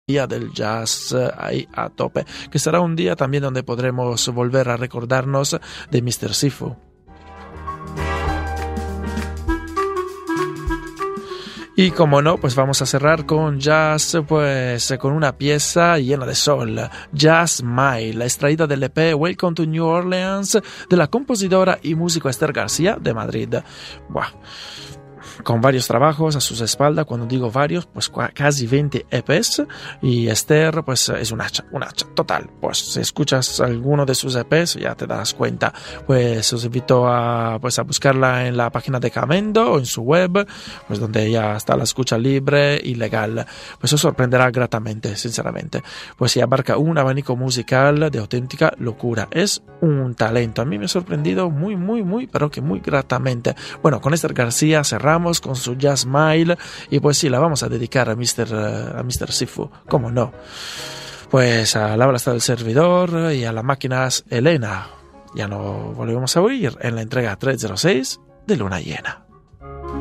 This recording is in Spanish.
Día del Jazz ahí a tope, que será un día también donde podremos volver a recordarnos de Mr. Sifu. Y como no, pues vamos a cerrar con jazz, pues con una pieza llena de sol, Jazz Smile, extraída del EP Welcome to New Orleans de la compositora y músico Esther García de Madrid. Buah. Con varios trabajos a sus espaldas, cuando digo varios, pues casi 20 EPs, y Esther pues es un hacha total. Pues si escuchas alguno de sus EPs ya te darás cuenta. Pues os invito a buscarla en la página de Camendo o en su web, pues donde ya está la escucha libre y legal. Pues os sorprenderá gratamente, sinceramente. Pues sí, abarca un abanico musical de auténtica locura. Es un talento. A mí me ha sorprendido muy, pero que muy gratamente. Bueno, con Esther García cerramos con su Jazz Smile, y pues sí, la vamos a dedicar a Mr. Sifu, ¿cómo no? Pues a la habla está el servidor y a las máquinas Elena. Ya nos volvemos a oír en la entrega 306 de Luna Llena.